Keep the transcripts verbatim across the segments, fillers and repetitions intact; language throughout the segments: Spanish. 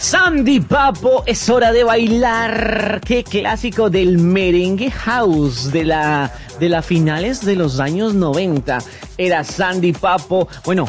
Sandy Papo, es hora de bailar. Qué clásico del merengue house de la de las finales de los años noventa. Era Sandy Papo, bueno,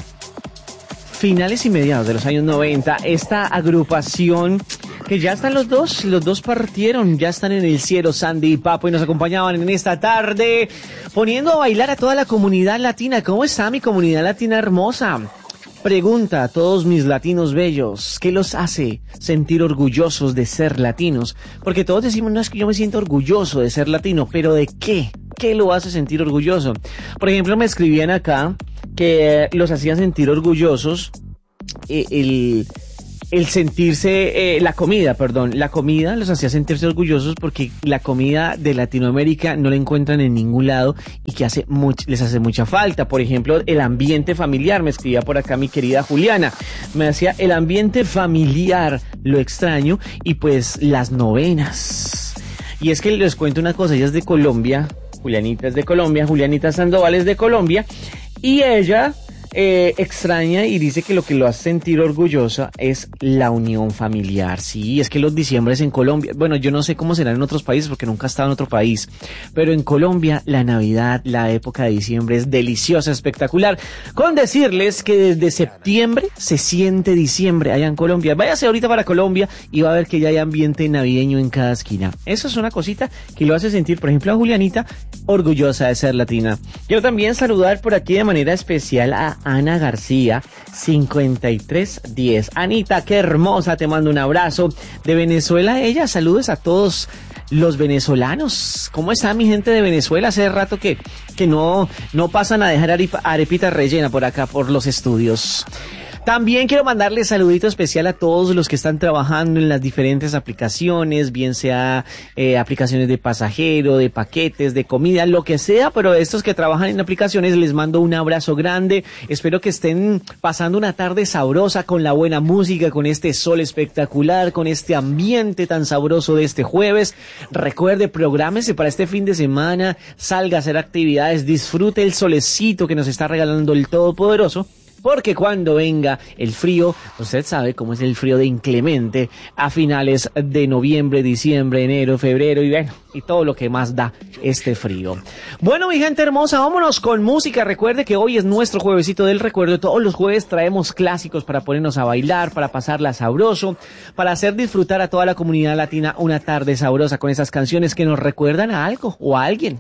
finales y mediados de los años noventa. Esta agrupación que ya están los dos, los dos partieron, ya están en el cielo, Sandy y Papo, y nos acompañaban en esta tarde, poniendo a bailar a toda la comunidad latina. ¿Cómo está mi comunidad latina hermosa? Pregunta a todos mis latinos bellos, ¿qué los hace sentir orgullosos de ser latinos? Porque todos decimos, no, es que yo me siento orgulloso de ser latino, pero ¿de qué? ¿Qué lo hace sentir orgulloso? Por ejemplo, me escribían acá que los hacía sentir orgullosos eh, el... El sentirse, eh, la comida, perdón, la comida los hacía sentirse orgullosos porque la comida de Latinoamérica no la encuentran en ningún lado y que hace much, les hace mucha falta. Por ejemplo, el ambiente familiar, me escribía por acá mi querida Juliana, me decía el ambiente familiar, lo extraño, y pues las novenas. Y es que les cuento una cosa, ella es de Colombia, Julianita es de Colombia, Julianita Sandoval es de Colombia, y ella... Eh, extraña y dice que lo que lo hace sentir orgullosa es la unión familiar. Sí, es que los diciembres en Colombia, bueno, yo no sé cómo serán en otros países porque nunca he estado en otro país, pero en Colombia la Navidad, la época de diciembre es deliciosa, espectacular. Con decirles que desde septiembre se siente diciembre allá en Colombia. Váyase ahorita para Colombia y va a ver que ya hay ambiente navideño en cada esquina. Eso es una cosita que lo hace sentir, por ejemplo, a Julianita orgullosa de ser latina. Quiero también saludar por aquí de manera especial a Ana García, cincuenta y tres diez. Anita, qué hermosa, te mando un abrazo. De Venezuela, ella, saludos a todos los venezolanos. ¿Cómo está mi gente de Venezuela? Hace rato que, que no, no pasan a dejar arepita rellena por acá, por los estudios. También quiero mandarle saludito especial a todos los que están trabajando en las diferentes aplicaciones, bien sea eh, aplicaciones de pasajero, de paquetes, de comida, lo que sea, pero estos que trabajan en aplicaciones les mando un abrazo grande. Espero que estén pasando una tarde sabrosa con la buena música, con este sol espectacular, con este ambiente tan sabroso de este jueves. Recuerde, prográmese para este fin de semana, salga a hacer actividades, disfrute el solecito que nos está regalando el Todopoderoso. Porque cuando venga el frío, usted sabe cómo es el frío de inclemente a finales de noviembre, diciembre, enero, febrero y bueno, y todo lo que más da este frío. Bueno, mi gente hermosa, vámonos con música. Recuerde que hoy es nuestro juevesito del recuerdo. Todos los jueves traemos clásicos para ponernos a bailar, para pasarla sabroso, para hacer disfrutar a toda la comunidad latina una tarde sabrosa con esas canciones que nos recuerdan a algo o a alguien.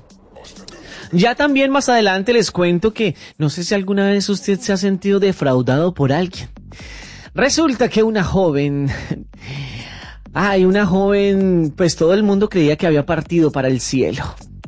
Ya también más adelante les cuento que no sé si alguna vez usted se ha sentido defraudado por alguien. Resulta que una joven, ay, una joven, pues todo el mundo creía que había partido para el cielo.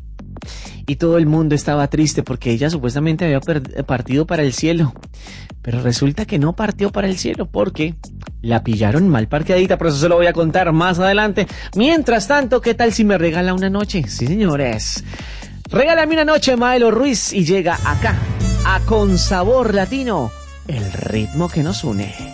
Y todo el mundo estaba triste porque ella supuestamente había per- partido para el cielo. Pero resulta que no partió para el cielo porque la pillaron mal parqueadita, por eso se lo voy a contar más adelante. Mientras tanto, ¿qué tal si me regala una noche? Sí, señores. Regálame una noche, Maelo Ruiz, y llega acá, a Con Sabor Latino, el ritmo que nos une.